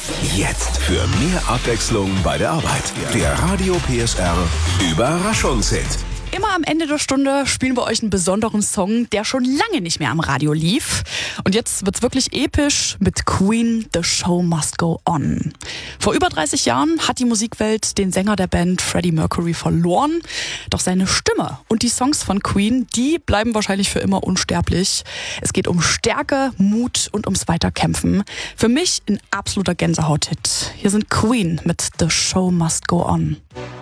Jetzt für mehr Abwechslung bei der Arbeit. Der Radio PSR Überraschungshit. Immer am Ende der Stunde spielen wir euch einen besonderen Song, der schon lange nicht mehr am Radio lief. Und jetzt wird's wirklich episch mit Queen, The Show Must Go On. Vor über 30 Jahren hat die Musikwelt den Sänger der Band Freddie Mercury verloren. Doch seine Stimme und die Songs von Queen, die bleiben wahrscheinlich für immer unsterblich. Es geht um Stärke, Mut und ums Weiterkämpfen. Für mich ein absoluter Gänsehaut-Hit. Hier sind Queen mit The Show Must Go On.